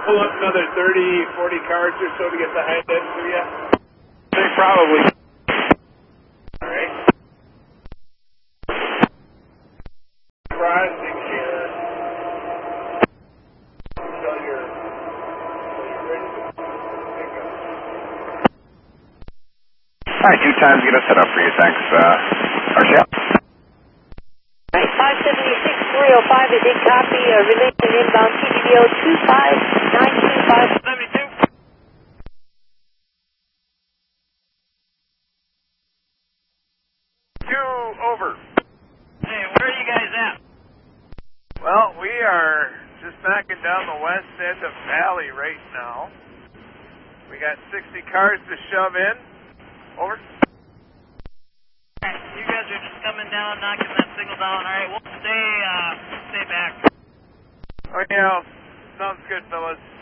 pull up another 30, 40 cars or so to get the high end to you? Probably. All right. Crossing here. Until you're ready to pick up. All right, 2 times, get us set up for you. Thanks, RCL. 576-305, I did copy, relation inbound TDBO 2592572. Over. Hey, where are you guys at? Well, we are just knocking down the west end of Valley right now. We got 60 cars to shove in. Over. Alright, you guys are just coming down, knocking that signal down. Alright, we'll stay back. Oh yeah, sounds good, fellas.